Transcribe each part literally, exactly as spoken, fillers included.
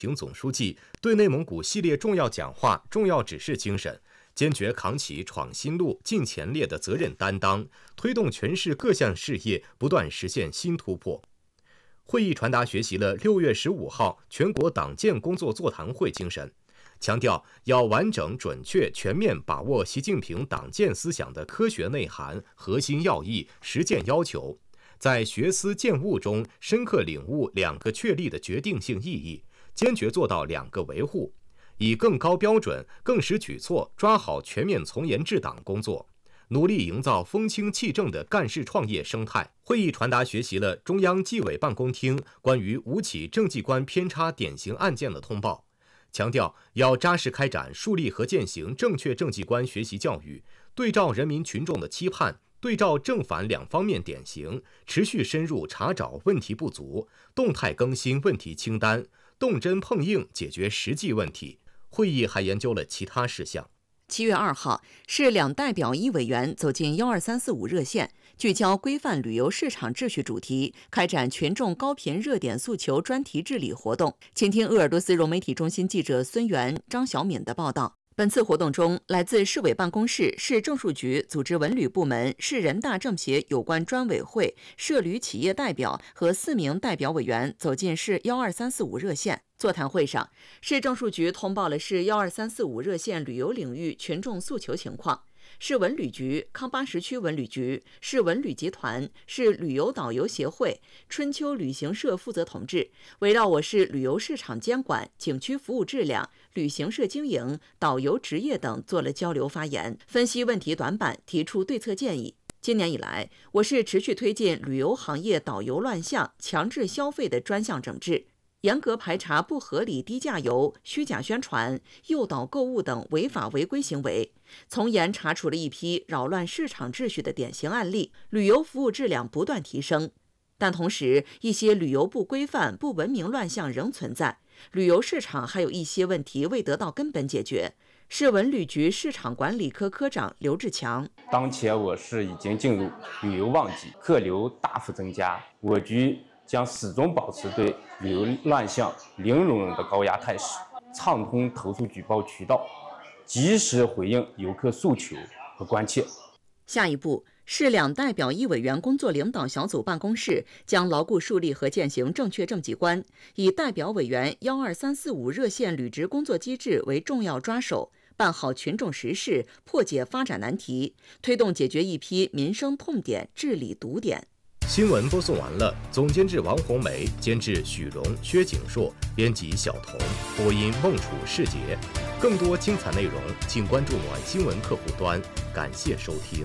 行总书记对内蒙古系列重要讲话、重要指示精神，坚决扛起闯新路、进前列的责任担当，推动全市各项事业不断实现新突破。会议传达学习了六月十五号全国党建工作座谈会精神，强调要完整、准确、全面把握习近平党建思想的科学内涵、核心要义、实践要求，在学思践悟中深刻领悟两个确立的决定性意义，坚决做到两个维护，以更高标准、更实举措抓好全面从严治党工作，努力营造风清气正的干事创业生态。会议传达学习了中央纪委办公厅关于五起政绩观偏差典型案件的通报，强调要扎实开展树立和践行正确政绩观学习教育，对照人民群众的期盼，对照正反两方面典型，持续深入查找问题不足，动态更新问题清单，动真碰硬解决实际问题。会议还研究了其他事项。 七月二号，市两代表一委员走进幺二三四五热线，聚焦规范旅游市场秩序主题，开展群众高频热点诉求专题治理活动。请听鄂尔多斯融媒体中心记者孙源、张小敏的报道。本次活动中，来自市委办公室、市政数局、组织文旅部门、市人大政协有关专委会、涉旅企业代表和四名代表委员走进市幺二三四五热线。座谈会上，市政数局通报了市幺二三四五热线旅游领域群众诉求情况。市文旅局、康巴什区文旅局、市文旅集团、市旅游导游协会、春秋旅行社负责同志围绕我市旅游市场监管、景区服务质量、旅行社经营、导游职业等做了交流发言，分析问题短板，提出对策建议。今年以来，我市持续推进旅游行业导游乱象、强制消费的专项整治，严格排查不合理低价游、虚假宣传、诱导购物等违法违规行为，从严查处了一批扰乱市场秩序的典型案例，旅游服务质量不断提升。但同时，一些旅游不规范、不文明乱象仍存在，旅游市场还有一些问题未得到根本解决。市文旅局市场管理科科长刘志强： 当前我市已经进入旅游旺季，客流大幅增加，我局将始终保持对旅游乱象零容忍的高压态势，畅通投诉举报渠道，及时回应游客诉求和关切。 下一步，市两代表一委员工作领导小组办公室将牢固树立和践行正确政绩观，以代表委员幺二三四五热线履职工作机制为重要抓手，办好群众实事，破解发展难题，推动解决一批民生痛点、治理堵点。 新闻播送完了，总监制王红梅，监制许荣、薛景硕，编辑小童，播音孟楚、世杰。更多精彩内容，请关注暖新闻客户端。感谢收听。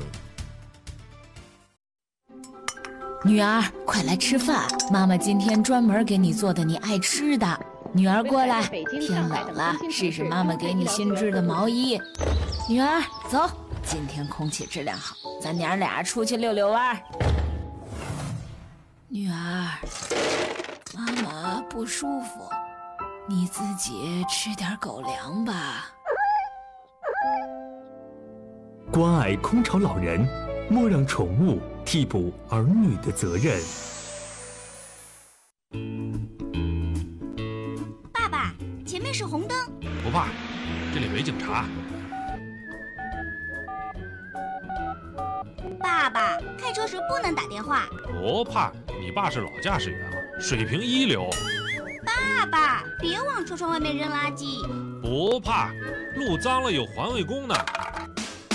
女儿，快来吃饭，妈妈今天专门给你做的你爱吃的。女儿过来，天冷了，试试妈妈给你新织的毛衣。女儿，走，今天空气质量好，咱娘俩出去溜溜弯。女儿，妈妈不舒服，你自己吃点狗粮吧。 关爱空巢老人，莫让宠物替补儿女的责任。 爸爸，前面是红灯。 不怕，这里没警察。 爸爸，开车时不能打电话。 不怕，你爸是老驾驶员了，水平一流。 爸爸，别往车窗外面扔垃圾。 不怕，路脏了有环卫工呢。